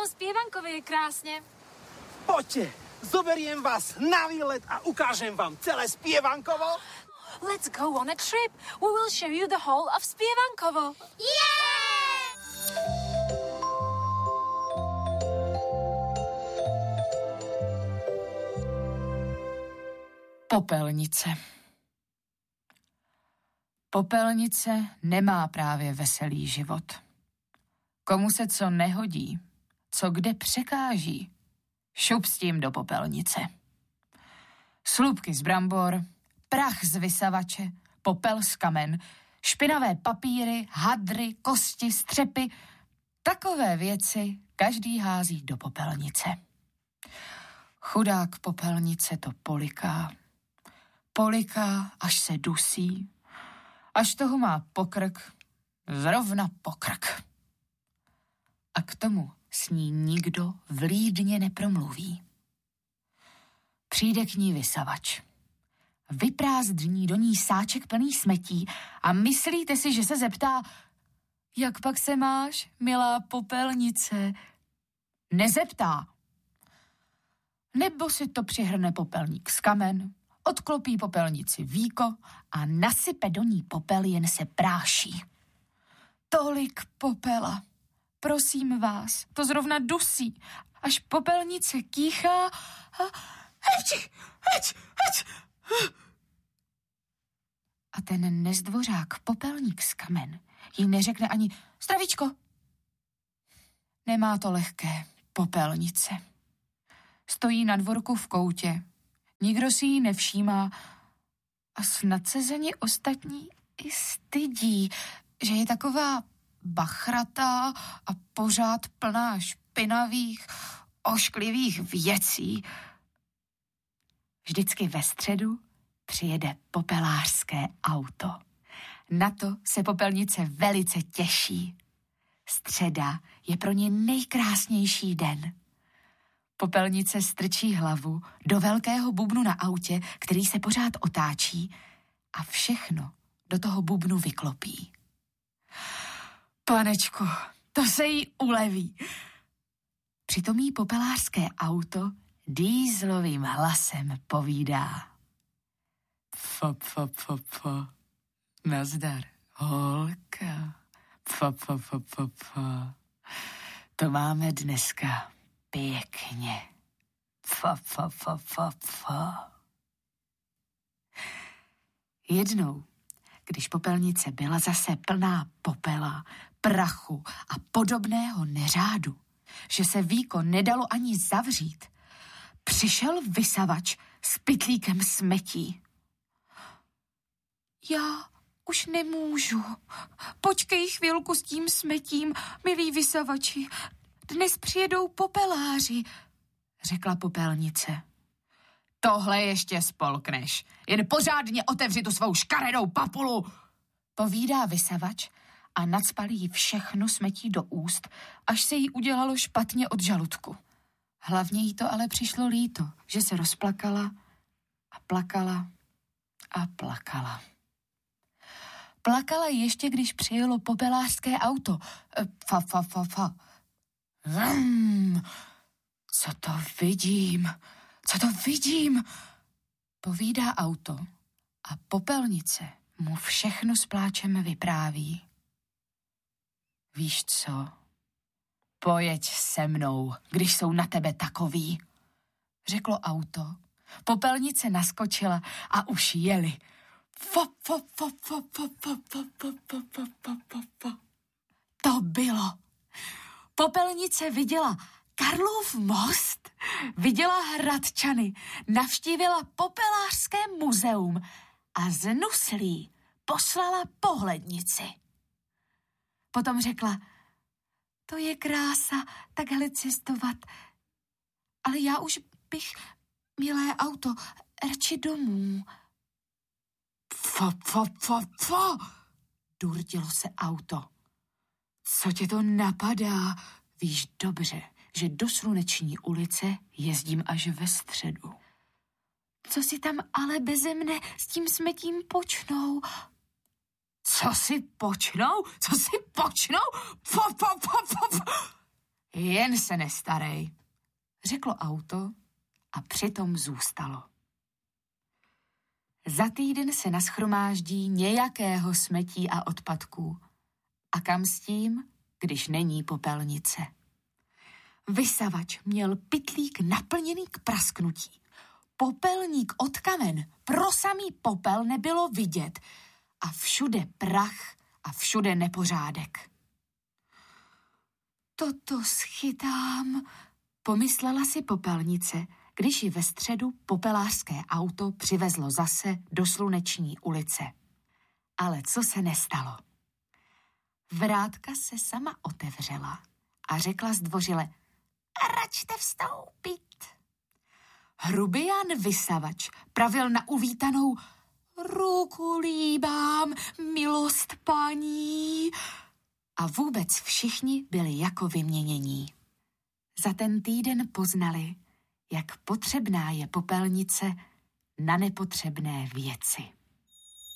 tom Spěvankově je krásně. Poďte, zoberiem vás na výlet a ukážem vám celé Spěvankovo. Let's go on a trip. We will show you the whole of Spěvankovo. Yeah! Popelnice. Popelnice nemá právě veselý život. Komu se co nehodí, co kde překáží, šup s tím do popelnice. Slupky z brambor, prach z vysavače, popel z kamen, špinavé papíry, hadry, kosti, střepy, takové věci každý hází do popelnice. Chudák popelnice to poliká, až se dusí, až toho má pokrk, zrovna pokrk. A k tomu s ní nikdo vlídně nepromluví. Přijde k ní vysavač. Vyprázdní do ní sáček plný smetí a myslíte si, že se zeptá, jak pak se máš, milá popelnice? Nezeptá. Nebo si to přihrne popelník z kamen, odklopí popelnici víko a nasype do ní popel, jen se práší. Tolik popela. Prosím vás, to zrovna dusí, až popelnice kýchá a... A ten nezdvořák popelník z kamen jí neřekne ani zdravíčko. Nemá to lehké, popelnice. Stojí na dvorku v koutě. Nikdo si jí nevšímá a snad se za ní ostatní i stydí, že je taková bachratá a pořád plná špinavých, ošklivých věcí. Vždycky ve středu přijede popelářské auto. Na to se popelnice velice těší. Středa je pro ně nejkrásnější den. Popelnice strčí hlavu do velkého bubnu na autě, který se pořád otáčí a všechno do toho bubnu vyklopí. Panečku, to se jí uleví. Přitom jí popelářské auto dýzlovým hlasem povídá. Fa. Nazdar, holka. Fa. To máme dneska pěkně. Fa. Jednou, když popelnice byla zase plná popela, prachu a podobného neřádu, že se víko nedalo ani zavřít, přišel vysavač s pytlíkem smetí. Já už nemůžu. Počkej chvilku s tím smetím, milí vysavači. Dnes přijedou popeláři, řekla popelnice. Tohle ještě spolkneš. Jen pořádně otevři tu svou škaredou papulu, povídá vysavač a nacpal jí všechno smetí do úst, až se jí udělalo špatně od žaludku. Hlavně jí to ale přišlo líto, že se rozplakala a plakala a plakala. Plakala ještě, když přijelo popelářské auto. Fa. Co to vidím, povídá auto a popelnice mu všechno s pláčem vypráví. Víš co? Pojeď se mnou, když jsou na tebe takový, řeklo auto. Popelnice naskočila a už jeli. To bylo. Popelnice viděla Karlův most, viděla Hradčany, navštívila popelářské muzeum a z Nuslí poslala pohlednici. Potom řekla, to je krása takhle cestovat, ale já už bych, milé auto, radši domů. Fa, durdilo se auto. Co tě to napadá? Víš dobře, že do Sluneční ulice jezdím až ve středu. Co si tam ale beze mne s tím smetím počnou? Co si počnou? Fa. Jen se nestarej, řeklo auto a přitom zůstalo. Za týden se nashromáždí nějakého smetí a odpadků. A kam s tím, když není popelnice? Vysavač měl pytlík naplněný k prasknutí. Popelník od kamen, pro samý popel nebylo vidět. A všude prach a všude nepořádek. Toto schytám, pomyslela si popelnice, když ji ve středu popelářské auto přivezlo zase do Sluneční ulice. Ale co se nestalo? Vrátka se sama otevřela a řekla zdvořile: račte vstoupit. Hrubián vysavač pravil na uvítanou: ruku líbám, milost paní. A vůbec všichni byli jako vyměnění. Za ten týden poznali, jak potřebná je popelnice na nepotřebné věci.